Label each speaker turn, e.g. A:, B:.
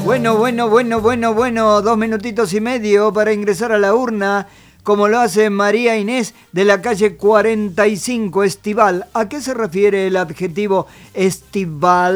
A: Bueno, 2 minutitos y medio para ingresar a la urna, como lo hace María Inés de la calle 45, estival. ¿A qué se refiere el adjetivo estival?